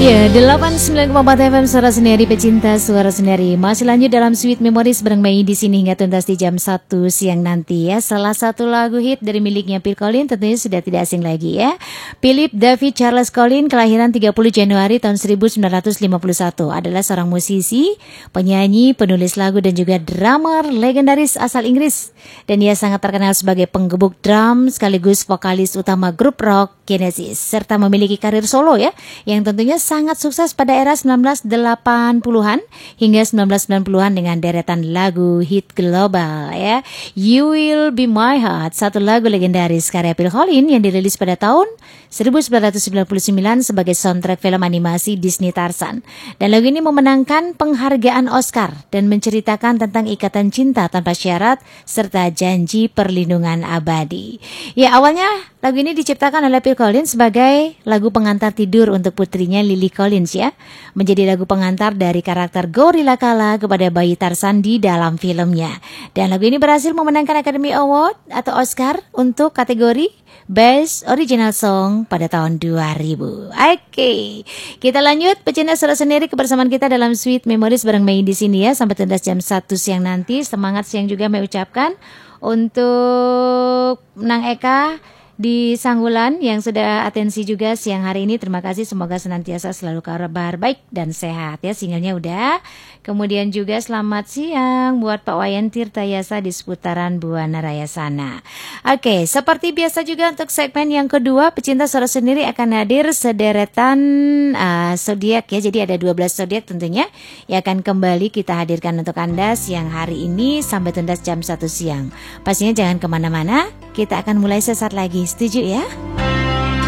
Ya, 89,4 FM Suara Sendiri Pecinta Suara Sendiri. Masih lanjut dalam Sweet Memories bareng Mei di sini hingga tuntas di jam 1 siang nanti ya. Salah satu lagu hit dari miliknya Phil Collins tentunya sudah tidak asing lagi ya. Philip David Charles Collins kelahiran 30 Januari tahun 1951, adalah seorang musisi, penyanyi, penulis lagu dan juga drummer legendaris asal Inggris. Dan ia sangat terkenal sebagai penggebuk drum sekaligus vokalis utama grup rock Genesis, serta memiliki karir solo ya yang tentunya sangat sukses pada era 1980-an hingga 1990-an dengan deretan lagu hit global ya. You Will Be My Heart, satu lagu legendaris karya Phil Collins yang dirilis pada tahun 1999 sebagai soundtrack film animasi Disney Tarzan. Dan lagu ini memenangkan penghargaan Oscar dan menceritakan tentang ikatan cinta tanpa syarat serta janji perlindungan abadi. Ya, awalnya lagu ini diciptakan oleh Phil Collins sebagai lagu pengantar tidur untuk putrinya Lily Collins ya. Menjadi lagu pengantar dari karakter Gorilla Kala kepada bayi Tarzan di dalam filmnya. Dan lagu ini berhasil memenangkan Academy Award atau Oscar untuk kategori Best Original Song pada tahun 2000. Oke, kita lanjut pecinta suara sendiri kebersamaan kita dalam Sweet Memories bareng Mei di sini ya sampai tuntas jam 1 siang nanti. Semangat siang juga Mei ucapkan untuk Nang Eka di Sanggulan yang sudah atensi juga siang hari ini. Terima kasih, semoga senantiasa selalu kabar baik dan sehat ya. Sinyalnya udah. Kemudian juga selamat siang buat Pak Wayan Tirtayasa di seputaran Buana Raya sana. Oke, seperti biasa juga untuk segmen yang kedua pecinta suara sendiri akan hadir sederetan zodiak ya. Jadi ada 12 zodiak tentunya yang akan kembali kita hadirkan untuk Anda siang hari ini sampai tuntas jam 1 siang. Pastinya jangan kemana-mana, kita akan mulai sesaat lagi. Setuju ya?